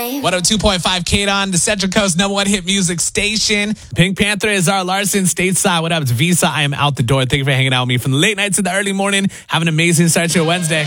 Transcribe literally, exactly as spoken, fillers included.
time. one oh two point five K D O N, the Central Coast number one hit music station. Pink Panther is our Larson stateside. What up? It's Visa. I am out the door. Thank you for hanging out with me from the late nights to the early morning. Have an amazing start to your Wednesday.